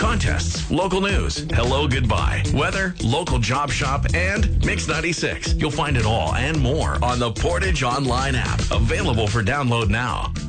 contests, local news, hello, goodbye, weather, local job shop, and Mix 96. You'll find it all and more on the Portage Online app, available for download now.